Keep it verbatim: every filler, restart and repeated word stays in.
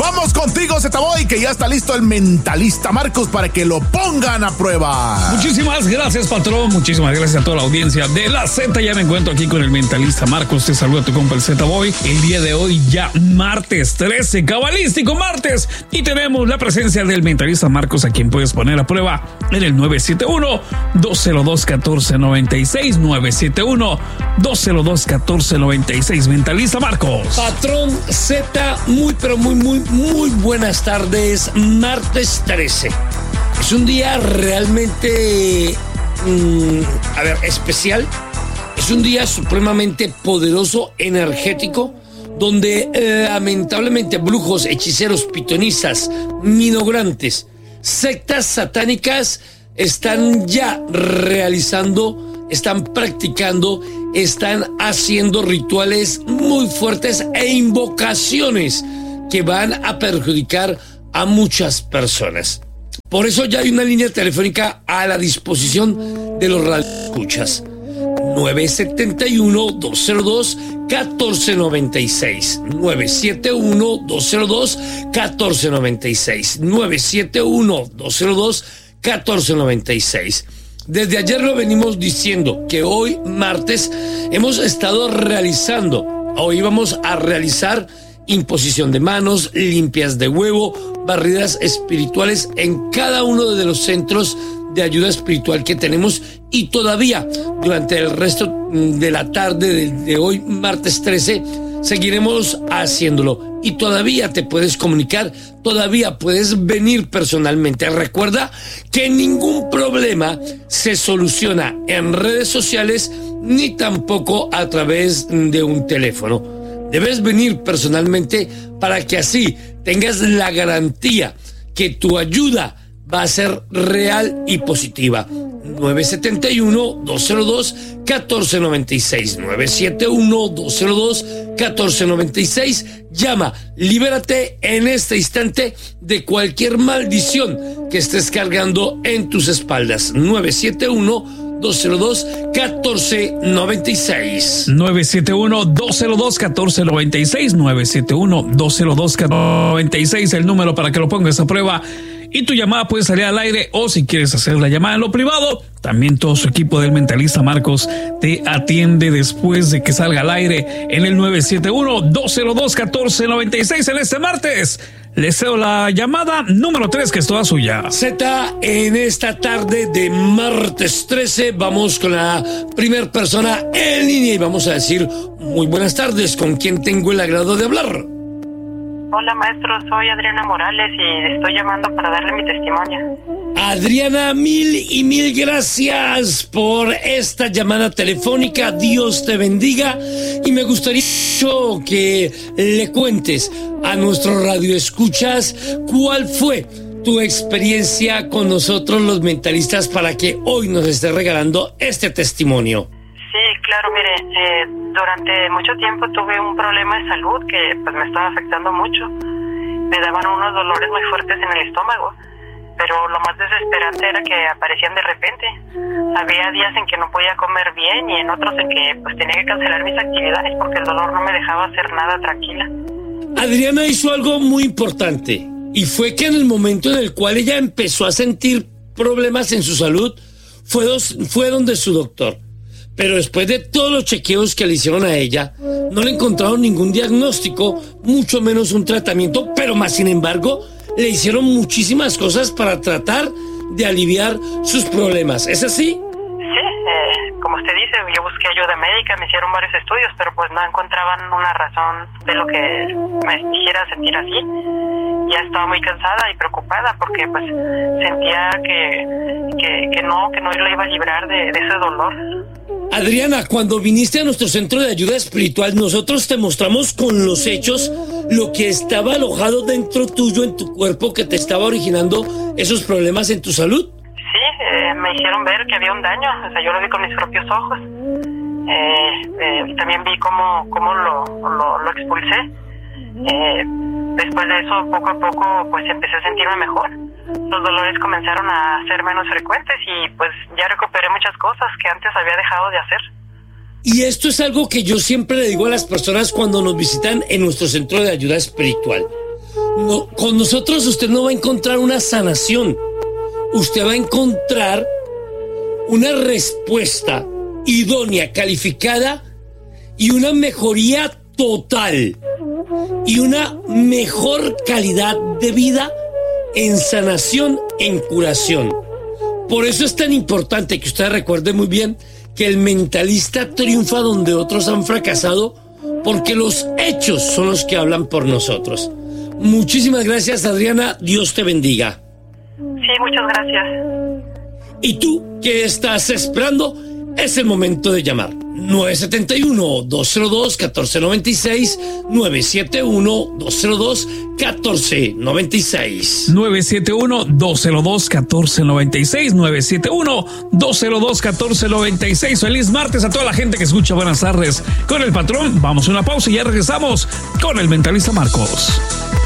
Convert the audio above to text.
Vamos contigo, Zetaboy, que ya está listo el mentalista Marcos para que lo pongan a prueba. Muchísimas gracias, patrón. Muchísimas gracias a toda la audiencia de la Z. Ya me encuentro aquí con el mentalista Marcos. Te saluda tu compa el Zetaboy. El día de hoy ya martes trece, cabalístico martes. Y tenemos la presencia del mentalista Marcos, a quien puedes poner a prueba en el nueve siete uno, dos cero dos, uno cuatro nueve seis. nueve siete uno, dos cero dos, uno cuatro nueve seis. Mentalista Marcos. Patrón Z, muy pero muy muy muy buenas tardes. Martes trece. Es un día realmente mmm, a ver, especial. Es un día supremamente poderoso, energético, donde eh, lamentablemente brujos, hechiceros, pitonisas, minograntes, sectas satánicas están ya realizando, están practicando, están haciendo rituales muy fuertes e invocaciones que van a perjudicar a muchas personas. Por eso ya hay una línea telefónica a la disposición de los radioescuchas. nueve siete uno, dos cero dos, uno cuatro nueve seis. nueve siete uno, dos cero dos, uno cuatro nueve seis. nueve siete uno, dos cero dos, uno cuatro nueve seis. Desde ayer lo venimos diciendo que hoy, martes, hemos estado realizando, hoy vamos a realizar imposición de manos, limpias de huevo, barridas espirituales en cada uno de los centros de ayuda espiritual que tenemos, y todavía durante el resto de la tarde de, de hoy, martes trece, seguiremos haciéndolo. Y todavía te puedes comunicar, todavía puedes venir personalmente. Recuerda que ningún problema se soluciona en redes sociales ni tampoco a través de un teléfono. Debes venir personalmente para que así tengas la garantía que tu ayuda va a ser real y positiva. nueve siete uno, dos cero dos, uno cuatro nueve seis. nueve siete uno, dos cero dos, uno cuatro nueve seis. Llama, libérate en este instante de cualquier maldición que estés cargando en tus espaldas. nueve siete uno, dos cero dos, uno cuatro nueve seis. nueve siete uno, dos cero dos, uno cuatro nueve seis. nueve siete uno, dos cero dos, uno cuatro nueve seis. El número para que lo pongas a prueba. Y tu llamada puede salir al aire, o si quieres hacer la llamada en lo privado, también todo su equipo del mentalista Marcos te atiende después de que salga al aire en el nueve siete uno, dos cero dos, uno cuatro nueve seis. En este martes les cedo la llamada número tres, que es toda suya. Z, en esta tarde de martes trece vamos con la primer persona en línea y vamos a decir muy buenas tardes. ¿Con quién tengo el agrado de hablar? Hola, maestro, soy Adriana Morales y estoy llamando para darle mi testimonio. Adriana, mil y mil gracias por esta llamada telefónica. Dios te bendiga, y me gustaría mucho que le cuentes a nuestros radioescuchas cuál fue tu experiencia con nosotros los mentalistas para que hoy nos esté regalando este testimonio. Sí, claro, mire, eh, durante mucho tiempo tuve un problema de salud que pues me estaba afectando mucho. Me daban unos dolores muy fuertes en el estómago, pero lo más desesperante era que aparecían de repente. Había días en que no podía comer bien y en otros en que pues tenía que cancelar mis actividades porque el dolor no me dejaba hacer nada tranquila. Adriana hizo algo muy importante, y fue que en el momento en el cual ella empezó a sentir problemas en su salud, fue, dos, fue donde su doctor. Pero después de todos los chequeos que le hicieron a ella, no le encontraron ningún diagnóstico, mucho menos un tratamiento, pero más sin embargo, le hicieron muchísimas cosas para tratar de aliviar sus problemas. ¿Es así? Sí, eh, como usted dice, yo busqué ayuda médica, me hicieron varios estudios, pero pues no encontraban una razón de lo que me hiciera sentir así. Ya estaba muy cansada y preocupada porque pues sentía que, que, que no, que no lo iba a librar de, de ese dolor. Adriana, cuando viniste a nuestro centro de ayuda espiritual, nosotros te mostramos con los hechos lo que estaba alojado dentro tuyo, en tu cuerpo, que te estaba originando esos problemas en tu salud. Sí, eh, me hicieron ver que había un daño, o sea, yo lo vi con mis propios ojos. Eh, eh, también vi cómo, cómo lo, lo, lo expulsé. Eh, después de eso, poco a poco, pues empecé a sentirme mejor. Los dolores comenzaron a ser menos frecuentes y pues ya recuperé muchas cosas que antes había dejado de hacer. Y esto es algo que yo siempre le digo a las personas cuando nos visitan en nuestro centro de ayuda espiritual. No, con nosotros usted no va a encontrar una sanación. Usted va a encontrar una respuesta idónea, calificada y una mejoría total y una mejor calidad de vida en sanación, en curación. Por eso es tan importante que usted recuerde muy bien que el mentalista triunfa donde otros han fracasado, porque los hechos son los que hablan por nosotros. Muchísimas gracias, Adriana. Dios te bendiga. Sí, muchas gracias. ¿Y tú qué estás esperando? Es el momento de llamar. nueve siete uno, dos cero dos, uno cuatro nueve seis, nueve siete uno, dos cero dos, uno cuatro nueve seis. nueve siete uno, dos cero dos, uno cuatro nueve seis, nueve siete uno, dos cero dos, uno cuatro nueve seis. Feliz martes a toda la gente que escucha. Buenas tardes con el patrón. Vamos a una pausa y ya regresamos con el mentalista Marcos.